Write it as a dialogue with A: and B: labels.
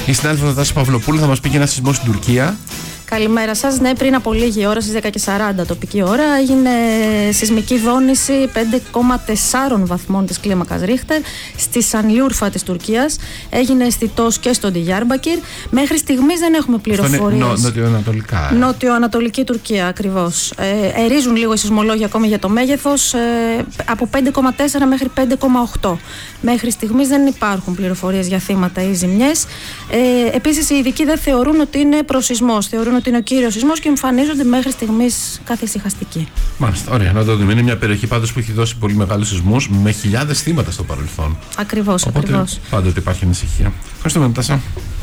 A: Η συνάδελφος Νατάσα Παυλοπούλου θα μας πει και ένα σεισμό στην Τουρκία.
B: Καλημέρα σας. Ναι, πριν από λίγη ώρα, στις 10:40 τοπική ώρα, έγινε σεισμική δόνηση 5,4 βαθμών της κλίμακας Ρίχτερ στη Σανλιούρφα της Τουρκίας. Έγινε αισθητός και στον Ντιγιάρμπακυρ. Μέχρι στιγμής δεν έχουμε πληροφορίες.
A: Νότιο-ανατολικά.
B: Νότιο-ανατολική Τουρκία, ακριβώς. Ερίζουν λίγο οι σεισμολόγοι ακόμη για το μέγεθος, από 5,4 μέχρι 5,8. Μέχρι στιγμής δεν υπάρχουν πληροφορίες για θύματα ή ζημιές. Επίσης, οι ειδικοί δεν θεωρούν ότι είναι προσεισμός. Θεωρούν ότι είναι ο κύριος σεισμός και εμφανίζονται μέχρι στιγμής καθησυχαστικοί.
A: Μάλιστα, ωραία. Να το δούμε. Είναι μια περιοχή πάντως που έχει δώσει πολύ μεγάλους σεισμούς με χιλιάδες θύματα στο παρελθόν.
B: Ακριβώς,
A: Οπότε,
B: ακριβώς.
A: πάντοτε υπάρχει ανησυχία. Ευχαριστούμε, Νατάσα.